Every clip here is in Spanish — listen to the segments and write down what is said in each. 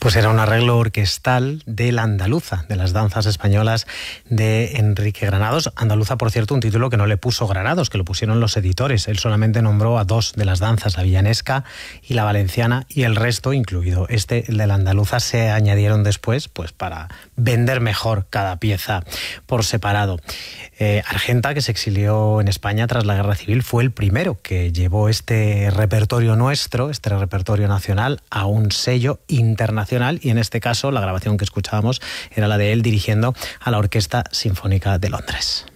Pues era un arreglo orquestal de la Andaluza, de las danzas españolas de Enrique Granados. Andaluza, por cierto, un título que no le puso Granados, que lo pusieron los editores. Él solamente nombró a dos de las danzas, la villanesca y la valenciana, y el resto, incluido el de la Andaluza, se añadieron después pues para vender mejor cada pieza por separado. Argenta, que se exilió en España tras la Guerra Civil, fue el primero que llevó este repertorio nuestro, este repertorio nacional, a un sello internacional, y en este caso la grabación que escuchábamos era la de él dirigiendo a la Orquesta Sinfónica de Londres.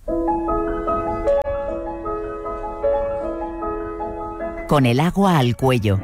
Con el agua al cuello.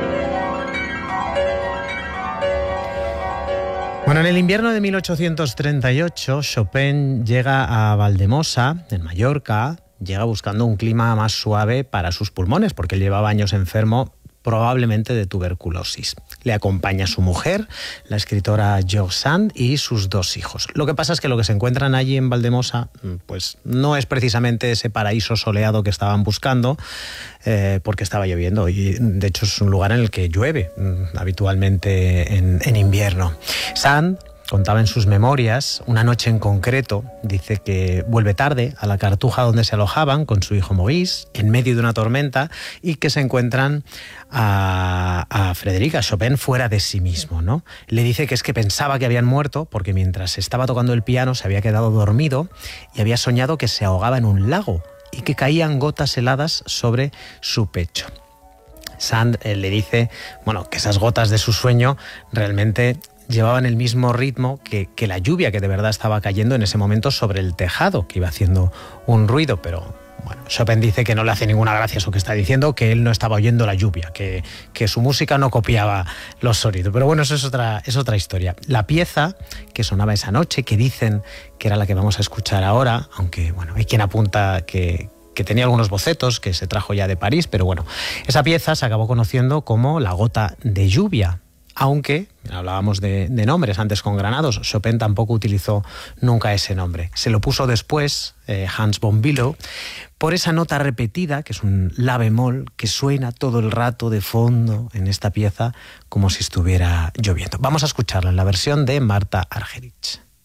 Bueno, en el invierno de 1838, Chopin llega a Valdemosa, en Mallorca. Llega buscando un clima más suave para sus pulmones, porque él llevaba años enfermo, probablemente de tuberculosis. Le acompaña su mujer, la escritora George Sand, y sus dos hijos. Lo que pasa es que lo que se encuentran allí en Valdemosa pues no es precisamente ese paraíso soleado que estaban buscando, porque estaba lloviendo, y de hecho es un lugar en el que llueve habitualmente en invierno. Sand contaba en sus memorias, una noche en concreto, dice que vuelve tarde a la Cartuja donde se alojaban con su hijo Maurice, en medio de una tormenta, y que se encuentran a Frederica Chopin fuera de sí mismo, ¿no? Le dice que es que pensaba que habían muerto porque mientras estaba tocando el piano se había quedado dormido y había soñado que se ahogaba en un lago y que caían gotas heladas sobre su pecho. Sand le dice, bueno, que esas gotas de su sueño realmente llevaban el mismo ritmo que la lluvia que de verdad estaba cayendo en ese momento sobre el tejado, que iba haciendo un ruido, pero bueno, Chopin dice que no le hace ninguna gracia eso que está diciendo, que él no estaba oyendo la lluvia, que su música no copiaba los sonidos. Pero bueno, eso es otra historia. La pieza que sonaba esa noche, que dicen que era la que vamos a escuchar ahora, aunque bueno, hay quien apunta que tenía algunos bocetos que se trajo ya de París, pero bueno, esa pieza se acabó conociendo como La gota de lluvia. Aunque, hablábamos de nombres antes con Granados, Chopin tampoco utilizó nunca ese nombre. Se lo puso después Hans von Bülow por esa nota repetida, que es un la bemol, que suena todo el rato de fondo en esta pieza como si estuviera lloviendo. Vamos a escucharla en la versión de Marta Argerich.